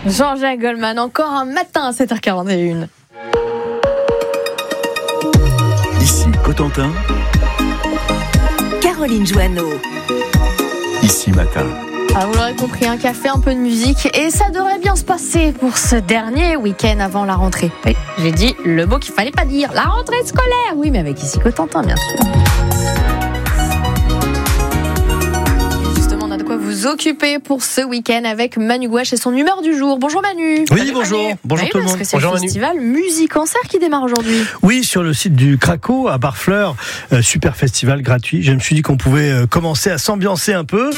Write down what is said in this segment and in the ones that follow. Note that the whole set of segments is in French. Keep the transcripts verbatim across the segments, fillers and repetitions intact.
Jean-Jacques Goldman, encore un matin à sept heures quarante et une. Ici Cotentin, Caroline Joanneau. Ici Matin. Alors vous l'aurez compris, un café, un peu de musique, et ça devrait bien se passer pour ce dernier week-end avant la rentrée. Oui, j'ai dit le mot qu'il fallait pas dire, la rentrée scolaire. Oui, mais avec Ici Cotentin, bien sûr. Justement, on a de quoi vous occuper pour ce week-end avec Manu Gouache et son humeur du jour. Bonjour Manu. Oui, Salut, bonjour. Manu. Bonjour oui, tout le parce monde. que c'est Bonjour le Manu. festival Musique Concert qui démarre aujourd'hui. Oui, sur le site du Craco à Barfleur, euh, super festival gratuit. Je me suis dit qu'on pouvait euh, commencer à s'ambiancer un peu.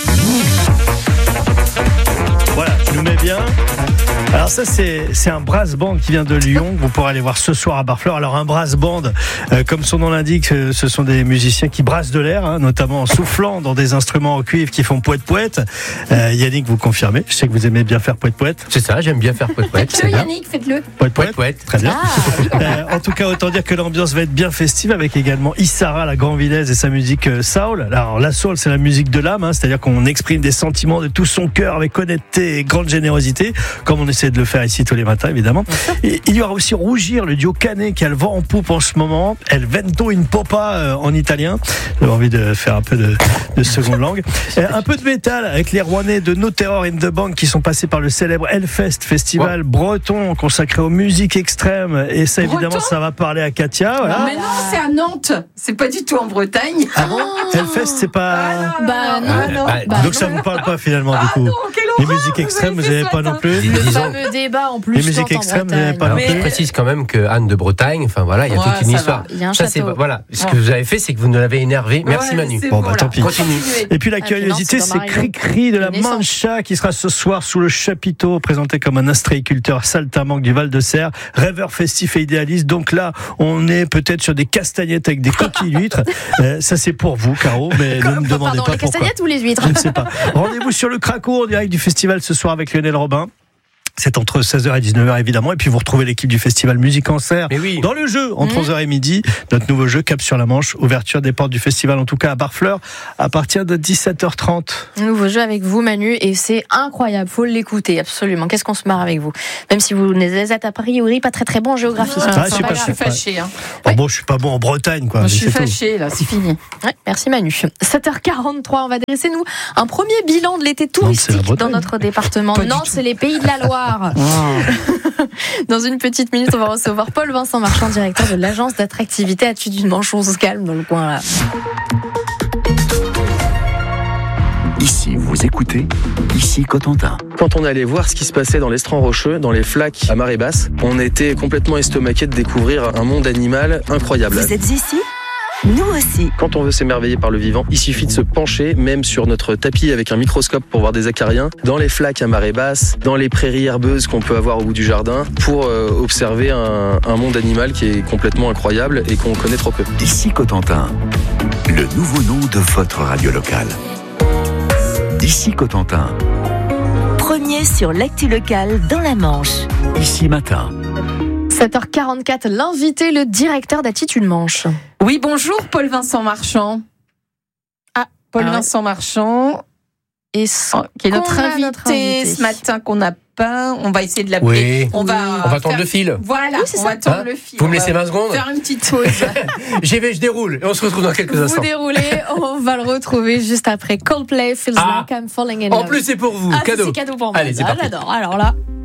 Voilà, je nous mets bien. Alors ça c'est, c'est un brass band qui vient de Lyon, vous pourrez aller voir ce soir à Barfleur. Alors un brass band, euh, comme son nom l'indique, euh, ce sont des musiciens qui brassent de l'air, hein, notamment en soufflant dans des instruments en cuivre qui font poète poète. Euh, Yannick, vous confirmez, je sais que vous aimez bien faire poète poète. C'est ça, j'aime bien faire poète poète. Faites-le Yannick, faites-le. Poète poète, poète. très bien. Ah, oui, voilà. Euh, en tout cas, autant dire que l'ambiance va être bien festive avec également Issara, la Grand-Villaise et sa musique euh, soul. Alors la soul, c'est la musique de l'âme, hein, c'est-à-dire qu'on exprime des sentiments de tout son cœur avec honnêteté et grande générosité, comme on essaie de le faire ici tous les matins, évidemment. Et il y aura aussi Rougir, le duo Canet qui a le vent en poupe en ce moment. El vento in popa euh, en italien. J'avais envie de faire un peu de, de seconde langue. Euh, un peu de métal avec les Rouennais de No Terror in the Bank qui sont passés par le célèbre Hellfest, festival wow. breton consacré aux musiques extrêmes. Et ça, évidemment, breton ça va parler à Katia. Voilà. Non, mais non, c'est à Nantes. C'est pas du tout en Bretagne. Ah bon oh. Hellfest, c'est pas. Ah, bah non, ah, non. Bah, bah, donc non. ça vous parle pas finalement ah, du coup. Non, les musiques extrêmes, vous n'avez pas non plus. Le fameux débat en plus. Les musiques extrêmes, vous n'avez pas non plus. plus. Je précise quand même que Anne de Bretagne, enfin voilà, il y a ouais, toute une histoire. Il y a un ça, château. c'est, voilà, ce ouais. que vous avez fait, c'est que vous nous l'avez énervé. Merci ouais, Manu. Bon, bah bon, tant pis. Continue. Et puis la Ah, curiosité, non, c'est c'est Cri-Cri de la naissance. Mancha qui sera ce soir sous le chapiteau, présenté comme un astréiculteur saltimbanque du Val-de-Serre, rêveur festif et idéaliste. Donc là, on est peut-être sur des castagnettes avec des coquilles d'huîtres. euh, ça, c'est pour vous, Caro, mais ne me demandez Pardon, pas les pourquoi. castagnettes ou les huîtres? Je ne sais pas. Rendez-vous sur le Craco en direct du festival ce soir avec Lionel Robin. C'est entre seize heures et dix-neuf heures évidemment. Et puis vous retrouvez l'équipe du festival Musique Concert oui. dans le jeu entre mmh. onze heures et midi. Notre nouveau jeu Cap sur la Manche. Ouverture des portes du festival en tout cas à Barfleur à partir de dix-sept heures trente. Nouveau jeu avec vous Manu et c'est incroyable. Faut l'écouter absolument. Qu'est-ce qu'on se marre avec vous. Même si vous êtes a priori pas très très bon en géographie. Ah, je suis pas fâchée. Hein. Oh, bon, je suis pas bon en Bretagne quoi. Moi, je suis c'est fâchée là, c'est fini. Ouais, merci Manu. sept heures quarante-trois, on va dresser nous un premier bilan de l'été touristique non, dans notre département. Nantes, c'est les Pays de la Loire. Oh. Dans une petite minute, on va recevoir Paul Vincent Marchand, directeur de l'agence d'attractivité Attitude d'une Manche. On se calme dans le coin là. Ici vous écoutez, ici Cotentin. Quand on allait voir ce qui se passait dans l'Estran Rocheux, dans les flaques à marée basse, on était complètement estomaqué de découvrir un monde animal incroyable. Vous êtes ici ? Nous aussi. Quand on veut s'émerveiller par le vivant, il suffit de se pencher, même sur notre tapis avec un microscope pour voir des acariens, dans les flaques à marée basse, dans les prairies herbeuses qu'on peut avoir au bout du jardin, pour euh, observer un, un monde animal qui est complètement incroyable et qu'on connaît trop peu. Ici Cotentin, le nouveau nom de votre radio locale. Ici Cotentin. Premier sur l'actu locale dans la Manche. Ici Matin. sept heures quarante-quatre, l'invité, le directeur d'Attitude Manche. Oui, bonjour Paul Vincent Marchand. Ah, Paul ah ouais. Vincent Marchand, et oh, qui est notre invité, notre invité ce matin qu'on n'a pas. On va essayer de l'appeler. Oui. On va, On va faire... tendre le fil. Voilà, oui, c'est on ça. va tendre Hein le fil. Vous me on laissez vingt secondes faire une petite pause. J'y vais, je déroule et on se retrouve dans quelques Vous instants. déroulez, on va le retrouver juste après Coldplay, Feels Ah. Like I'm Falling in En Love. plus, c'est pour vous, Ah, cadeau. C'est cadeau pour moi. Allez, c'est Ah, parti. j'adore. Alors là.